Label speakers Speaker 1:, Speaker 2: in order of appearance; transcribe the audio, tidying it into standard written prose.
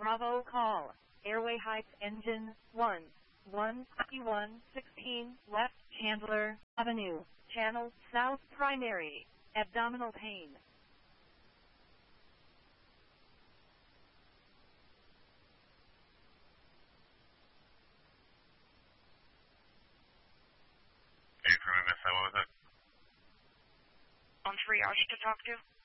Speaker 1: Bravo call. Airway height engine 1. 116 left Chandler Avenue. Channel south primary. Abdominal pain.
Speaker 2: Hey, crew, I missed that. What was it?
Speaker 3: On triage to talk to.